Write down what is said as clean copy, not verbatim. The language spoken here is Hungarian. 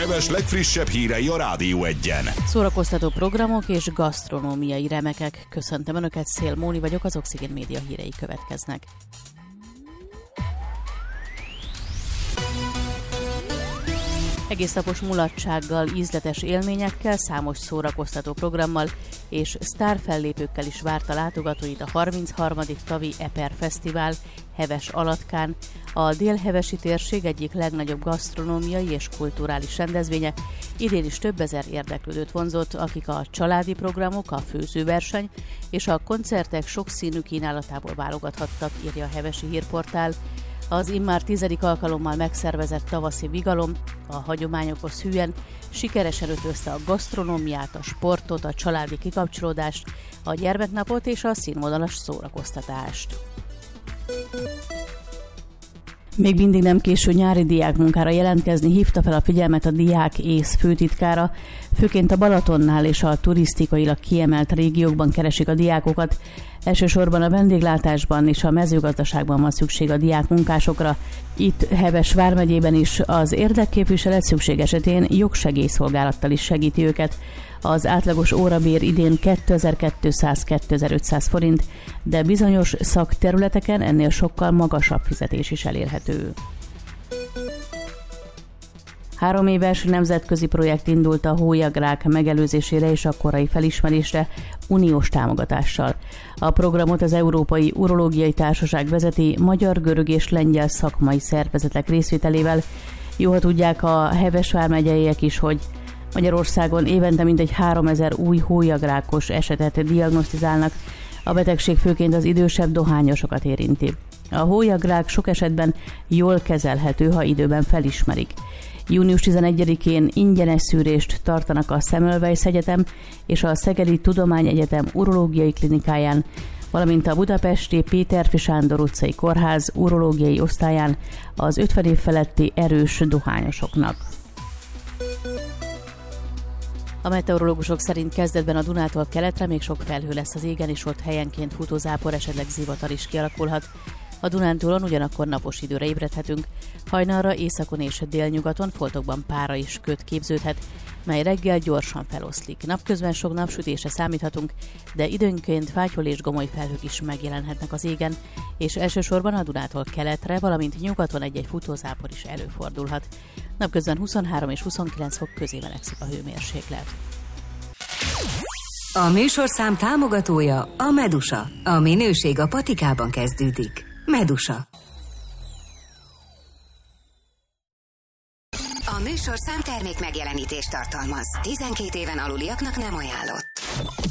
Heves legfrissebb hírei a Rádió Egyen. Szórakoztató programok és gasztronómiai remekek. Köszöntöm Önöket, Szél Móni vagyok, az Oxigén Média hírei következnek. Egész napos mulatsággal, ízletes élményekkel, számos szórakoztató programmal és sztárfellépőkkel is várta látogatóit a 33. tavi Eper Fesztivál Heves Alatkán, a délhevesi térség egyik legnagyobb gasztronómiai és kulturális rendezvénye. Idén is több ezer érdeklődőt vonzott, akik a családi programok, a főzőverseny és a koncertek sokszínű kínálatából válogathattak, írja a Hevesi Hírportál. Az immár 10. alkalommal megszervezett tavaszi vigalom a hagyományokhoz hűen sikeresen ötvözte a gasztronómiát, a sportot, a családi kikapcsolódást, a gyermeknapot és a színvonalas szórakoztatást. Még mindig nem késő nyári diákmunkára jelentkezni, hívta fel a figyelmet a Diák ÉSZ főtitkára. Főként a Balatonnál és a turisztikailag kiemelt régiókban keresik a diákokat. Elsősorban a vendéglátásban és a mezőgazdaságban van szükség a diákmunkásokra. Itt Heves vármegyében is az érdekképviselet szükség esetén jogsegélyszolgálattal is segíti őket. Az átlagos órabér idén 2200-2500 forint, de bizonyos szakterületeken ennél sokkal magasabb fizetés is elérhető. 3 éves nemzetközi projekt indult a hólyagrák megelőzésére és a korai felismerésre uniós támogatással. A programot az Európai Urológiai Társaság vezeti, magyar, görög és lengyel szakmai szervezetek részvételével. Jó, ha tudják a Heves vármegyeiek is, hogy Magyarországon évente mintegy 3000 új hólyagrákos esetet diagnosztizálnak. A betegség főként az idősebb dohányosokat érinti. A hólyagrák sok esetben jól kezelhető, ha időben felismerik. Június 11-én ingyenes szűrést tartanak a Semmelweis Egyetem és a Szegedi Tudományegyetem urológiai klinikáján, valamint a budapesti Péterfi Sándor utcai kórház urológiai osztályán az 50 év feletti erős dohányosoknak. A meteorológusok szerint kezdetben a Dunától keletre még sok felhő lesz az égen, és ott helyenként futózápor, esetleg zivatar is kialakulhat. A Dunántúlon ugyanakkor napos időre ébredhetünk, hajnalra északon és délnyugaton foltokban pára is köt képződhet, mely reggel gyorsan feloszlik. Napközben sok napsütésre számíthatunk, de időnként fátyol és gomoly felhők is megjelenhetnek az égen, és elsősorban a Dunától keletre, valamint nyugaton egy-egy futózápor is előfordulhat. Napközben 23 és 29 fok közé melegszik a hőmérséklet. A műsorszám támogatója a Medusa. A minőség a patikában kezdődik. Medusa. A műsorszám termék megjelenítést tartalmaz. 12 éven aluliaknak nem ajánlott.